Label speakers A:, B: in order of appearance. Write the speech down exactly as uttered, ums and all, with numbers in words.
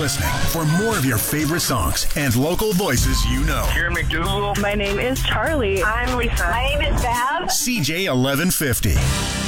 A: listening for more of your favorite songs and local voices you know.
B: Jerry McDougal.
C: My name is Charlie.
D: I'm Lisa.
E: My name is Bev.
A: C J eleven fifty.